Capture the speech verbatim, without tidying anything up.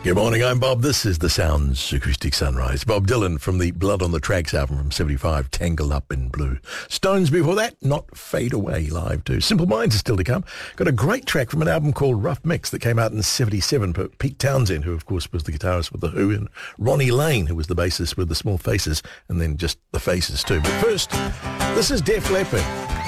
Good morning, I'm Bob. This is The Sounds Acoustic Sunrise. Bob Dylan from the Blood on the Tracks album from seventy-five, Tangled Up in Blue. Stones before that, Not Fade Away live too. Simple Minds is still to come. Got a great track from an album called Rough Mix that came out in seventy-seven. Pete Townsend, who of course was the guitarist with The Who, and Ronnie Lane, who was the bassist with The Small Faces, and then just The Faces too. But first, this is Def Leppard.